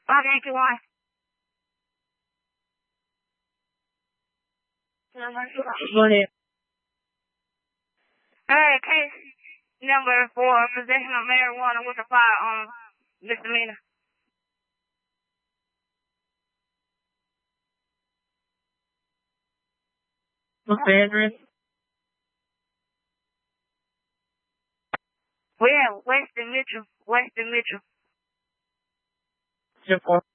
581. Money. Hey, case number 4, possession of marijuana with a firearm, misdemeanor. What's the address? We have Weston Mitchell. Zip 4.